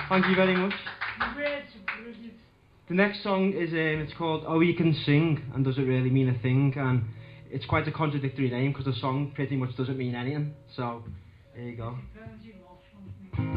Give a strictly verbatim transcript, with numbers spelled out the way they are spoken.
Thank you very much. The next song is um, it's called Oh You Can Sing and Does It Really Mean a Thing, and it's quite a contradictory name because the song pretty much doesn't mean anything. So here you go.